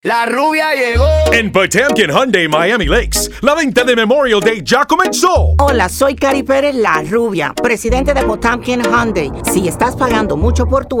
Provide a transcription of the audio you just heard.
La rubia llegó. En Potemkin Hyundai Miami Lakes, la venta de Memorial Day ya comenzó. Hola, soy Cari Pérez, la rubia, presidente de Potemkin Hyundai. Si estás pagando mucho por tu